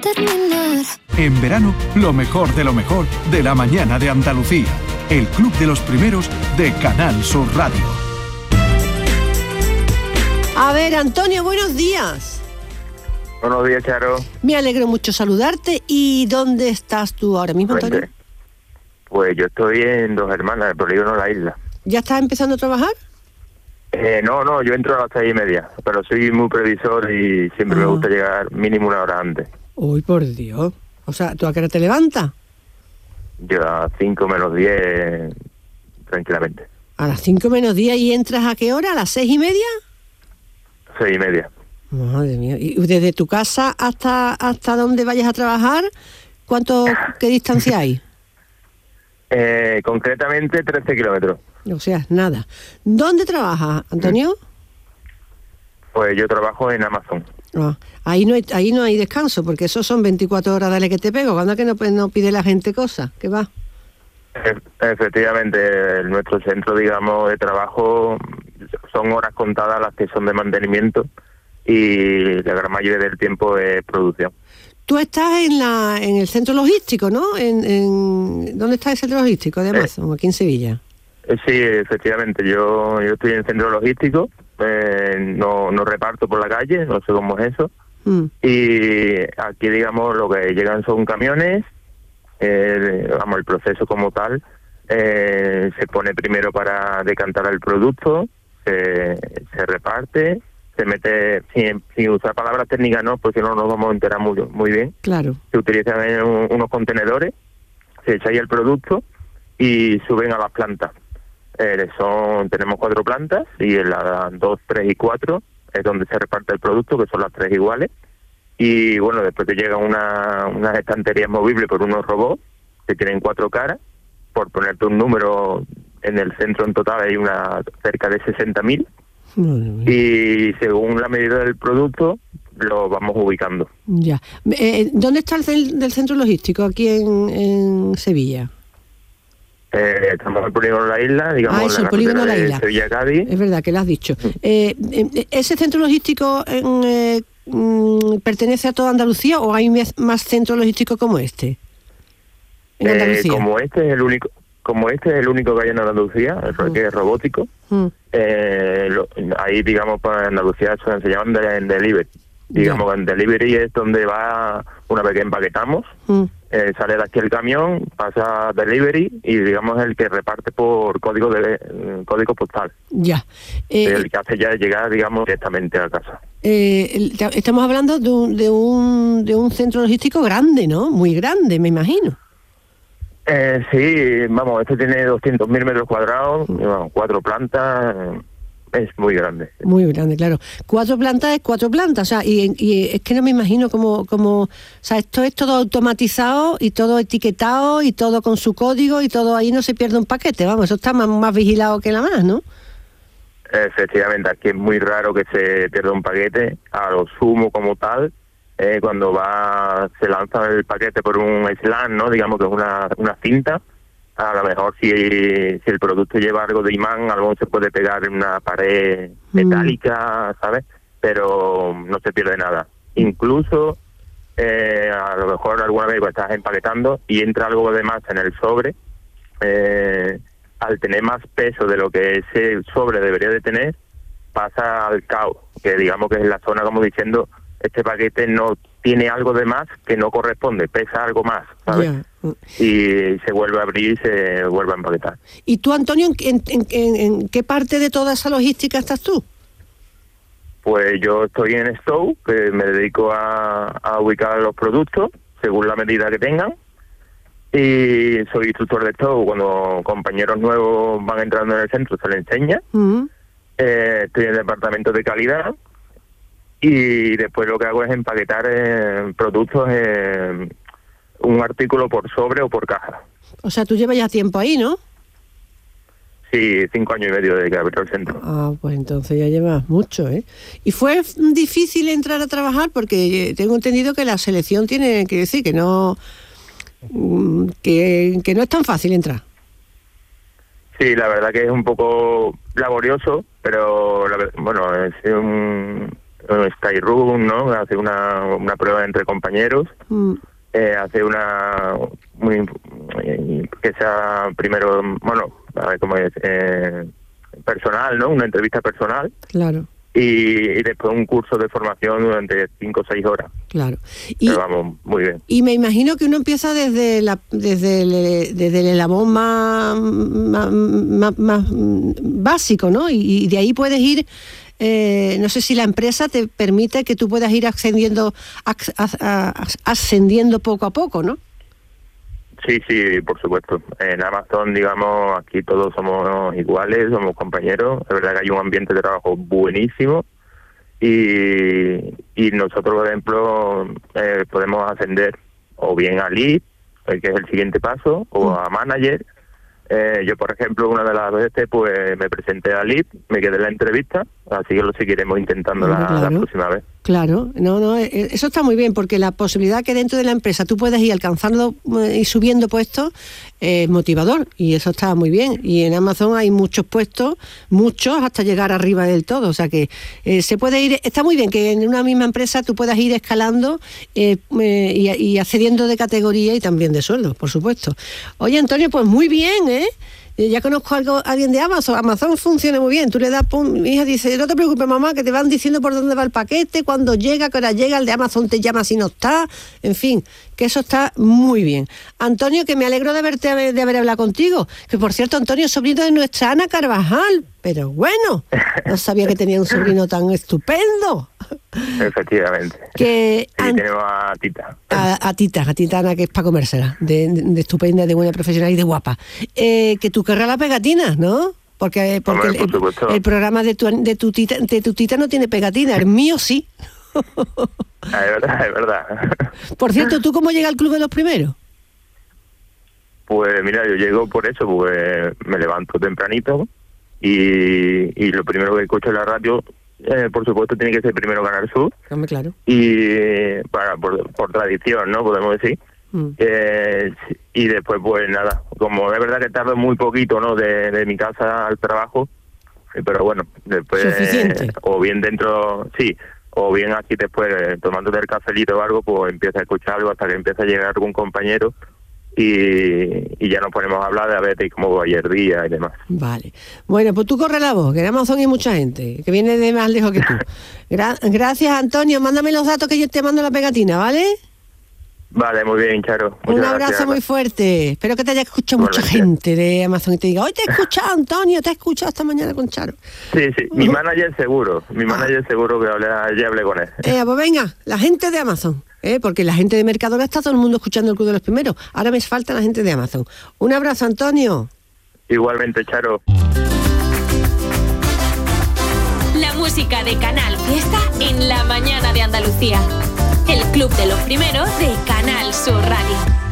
terminar. En verano, lo mejor de la mañana de Andalucía. El Club de los Primeros de Canal Sur Radio. A ver, Antonio, buenos días. Buenos días, Charo. Me alegro mucho saludarte. ¿Y dónde estás tú ahora mismo, Antonio? Pues yo estoy en Dos Hermanas, el polígono La Isla. ¿Ya estás empezando a trabajar? No, yo entro a las 6:30, pero soy muy previsor y siempre me gusta llegar mínimo una hora antes. Uy, por Dios. O sea, ¿tú a qué hora te levantas? Yo a 5 menos 10, tranquilamente. A las 5 menos 10 y entras ¿a qué hora? ¿A las 6:30? 6:30. Madre mía. ¿Y desde tu casa hasta donde vayas a trabajar, qué distancia hay? Concretamente 13 kilómetros. O sea, nada. ¿Dónde trabajas, Antonio? Pues yo trabajo en Amazon. Ahí no hay descanso, porque eso son 24 horas, dale que te pego. ¿Cuándo que no pide la gente cosas? ¿Qué va? Efectivamente, nuestro centro, digamos, de trabajo son horas contadas las que son de mantenimiento y la gran mayoría del tiempo es producción. Tú estás en el centro logístico, ¿no? ¿Dónde está el centro logístico de Amazon? Aquí en Sevilla. Sí, efectivamente. Yo estoy en el centro logístico. No reparto por la calle, no sé cómo es eso. Y aquí, digamos, lo que llegan son camiones. El proceso como tal se pone primero para decantar el producto, se reparte, se mete, sin usar palabras técnicas, no, porque no nos vamos a enterar muy bien. Claro. Se utilizan unos contenedores, se echa ahí el producto y suben a las plantas. Tenemos 4 plantas y en las 2, 3 y 4 es donde se reparte el producto, que son las 3 iguales. Y bueno, después te llegan unas estanterías movibles por unos robots que tienen 4 caras. Por ponerte un número, en el centro en total hay cerca de 60.000. Y según la medida del producto lo vamos ubicando. Ya. ¿Dónde está el centro logístico aquí en Sevilla? Estamos en el polígono de La Isla, digamos, el polígono de La Isla. Sevilla-Cádiz. Es verdad que lo has dicho. ¿Ese centro logístico pertenece a toda Andalucía o hay más centros logísticos como este en Andalucía? Como este es el único que hay en Andalucía, que es robótico. Ahí, digamos, para Andalucía se llaman delivery. Digamos, en delivery es donde va, una vez que empaquetamos, sale de aquí el camión, pasa a delivery y, digamos, el que reparte por código postal. Ya. El que hace ya llegar, digamos, directamente a casa. Estamos hablando de un centro logístico grande, ¿no? Muy grande, me imagino. Sí, vamos, este tiene 200.000 metros cuadrados, 4 plantas. Es muy grande. Muy grande, claro. 4 plantas es 4 plantas, o sea, y es que no me imagino cómo, o sea, esto es todo automatizado y todo etiquetado y todo con su código y todo ahí no se pierde un paquete, vamos, eso está más vigilado que la más, ¿no? Efectivamente, aquí es muy raro que se pierda un paquete, a lo sumo como tal, cuando se lanza el paquete por un slam, ¿no? Digamos que es una cinta. A lo mejor si el producto lleva algo de imán, a lo mejor se puede pegar en una pared metálica, ¿sabes? Pero no se pierde nada. Incluso, a lo mejor alguna vez estás empaquetando y entra algo de más en el sobre, al tener más peso de lo que ese sobre debería de tener, pasa al caos, que digamos que es la zona como diciendo, este paquete no tiene algo de más que no corresponde, pesa algo más, ¿sabes? Yeah. Y se vuelve a abrir y se vuelve a empaquetar. ¿Y tú, Antonio, en qué parte de toda esa logística estás tú? Pues yo estoy en stock, que me dedico a ubicar los productos según la medida que tengan. Y soy instructor de stock. Cuando compañeros nuevos van entrando en el centro se les enseña. Estoy en el departamento de calidad. Y después lo que hago es empaquetar productos, un artículo por sobre o por caja. O sea, tú llevas ya tiempo ahí, ¿no? Sí, 5 años y medio de que abrí el centro. Ah, pues entonces ya llevas mucho, ¿eh? ¿Y fue difícil entrar a trabajar? Porque tengo entendido que la selección tiene que decir que no es tan fácil entrar. Sí, la verdad que es un poco laborioso, pero bueno, es Skyrun, ¿no? Hacer una prueba entre compañeros, hacer que sea primero, bueno, a ver cómo es, personal, ¿no? Una entrevista personal. Claro. Y después un curso de formación durante 5 o 6 horas. Claro. Pero vamos, muy bien. Y me imagino que uno empieza desde el eslabón más básico, ¿no? Y de ahí puedes ir, no sé si la empresa te permite que tú puedas ir ascendiendo poco a poco, ¿no? Sí, por supuesto. En Amazon, digamos, aquí todos somos iguales, somos compañeros. Es verdad que hay un ambiente de trabajo buenísimo y nosotros, por ejemplo, podemos ascender o bien a lead, que es el siguiente paso, o a manager. Yo, por ejemplo, una de las veces pues me presenté a lead, me quedé en la entrevista, así que lo seguiremos intentando la próxima vez. Claro, eso está muy bien, porque la posibilidad que dentro de la empresa tú puedes ir alcanzando y subiendo puestos es motivador, y eso está muy bien. Y en Amazon hay muchos puestos, muchos, hasta llegar arriba del todo, o sea que se puede ir, está muy bien que en una misma empresa tú puedas ir escalando y accediendo de categoría y también de sueldo, por supuesto. Oye, Antonio, pues muy bien, ya conozco a alguien de Amazon. Amazon funciona muy bien. Tú le das, mi hija dice, no te preocupes, mamá, que te van diciendo por dónde va el paquete, cuándo llega, qué hora llega, el de Amazon te llama si no está, en fin, que eso está muy bien. Antonio, que me alegro de haber hablado contigo. Que por cierto, Antonio es sobrino de nuestra Ana Carvajal, pero bueno, no sabía que tenía un sobrino tan estupendo. Efectivamente. Que tenemos a Tita. A Tita Ana, que es para comérsela, de estupenda, de buena profesional y de guapa. Que tú querrás la pegatina, ¿no? Porque Hombre, el programa de tu tita no tiene pegatina, el mío sí. Es verdad. Por cierto, ¿tú cómo llegas al Club de los Primeros? Pues mira, yo llego por eso, pues me levanto tempranito y lo primero que escucho en la radio, por supuesto, tiene que ser primero Canal Sur. Claro. Y por tradición, ¿no? Podemos decir. Y después, pues nada, como es verdad que tardo muy poquito, ¿no? De mi casa al trabajo, pero bueno, después suficiente. O bien dentro, sí, o bien aquí después tomándote el cafelito o algo, pues empieza a escuchar algo hasta que empieza a llegar algún compañero y ya nos ponemos a hablar de a ver de cómo va ayer día y demás. Vale. Bueno, pues tú corre la voz, que en Amazon hay mucha gente que viene de más lejos que tú. Gracias, Antonio. Mándame los datos que yo te mando la pegatina, ¿vale? Vale, muy bien, Charo. Un abrazo muy fuerte. Espero que te haya escuchado mucha gente de Amazon y te diga, hoy te he escuchado, Antonio, te he escuchado esta mañana con Charo. Sí, mi manager seguro que ya hablé con él. Pues venga, la gente de Amazon, porque la gente de Mercadona está todo el mundo escuchando el Club de los Primeros. Ahora me falta la gente de Amazon. Un abrazo, Antonio. Igualmente, Charo. La música de Canal Fiesta en la mañana de Andalucía. El Club de los Primeros de Canal Sur Radio.